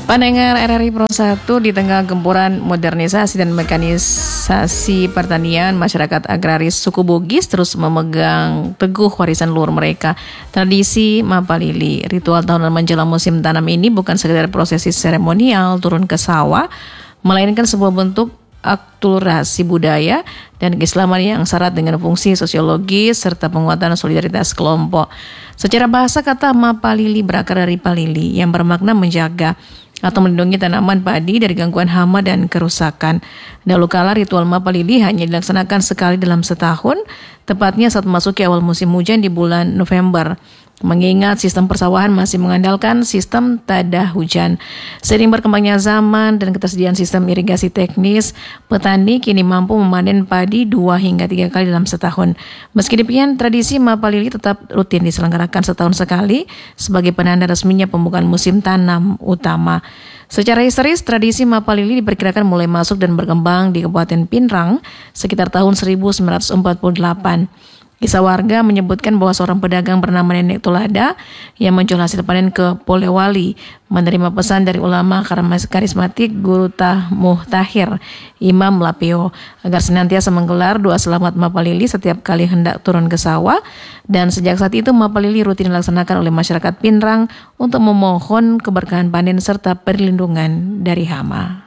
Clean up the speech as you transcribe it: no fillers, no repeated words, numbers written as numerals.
Pendengar RRI Pro 1, di tengah gempuran modernisasi dan mekanisasi pertanian, masyarakat agraris suku Bugis terus memegang teguh warisan luhur mereka. Tradisi Mapalili, ritual tahunan menjelang musim tanam ini bukan sekedar prosesi seremonial turun ke sawah, melainkan sebuah bentuk akulturasi budaya dan keislaman yang syarat dengan fungsi sosiologis serta penguatan solidaritas kelompok. Secara bahasa, kata Mapalili berakar dari palili yang bermakna menjaga atau melindungi tanaman padi dari gangguan hama dan kerusakan. Dahulu kala ritual Mapalili hanya dilaksanakan sekali dalam setahun, tepatnya saat memasuki awal musim hujan di bulan November. Mengingat sistem persawahan masih mengandalkan sistem tada hujan. Seiring berkembangnya zaman dan ketersediaan sistem irigasi teknis, petani kini mampu memanen padi 2 hingga 3 kali dalam setahun. Meski demikian, tradisi Mapalili tetap rutin diselenggarakan setahun sekali sebagai penanda resminya pembukaan musim tanam utama. Secara historis, tradisi Mapalili diperkirakan mulai masuk dan berkembang di Kabupaten Pinrang sekitar tahun 1948. Kisah warga menyebutkan bahwa seorang pedagang bernama Nenek Tulada yang menjual hasil panen ke Polewali menerima pesan dari ulama karismatik Guru Muhtahir Imam Lapio agar senantiasa menggelar doa selamat Mapalili setiap kali hendak turun ke sawah, dan sejak saat itu Mapalili rutin dilaksanakan oleh masyarakat Pinrang untuk memohon keberkahan panen serta perlindungan dari hama.